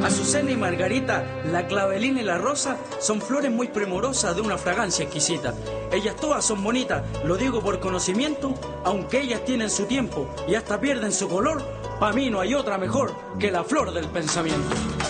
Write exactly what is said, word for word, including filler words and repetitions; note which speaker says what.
Speaker 1: Azucena y Margarita, la clavelina y la rosa son flores muy primorosas de una fragancia exquisita. Ellas todas son bonitas, lo digo por conocimiento, aunque ellas tienen su tiempo y hasta pierden su color, pa' mí no hay otra mejor que la flor del pensamiento.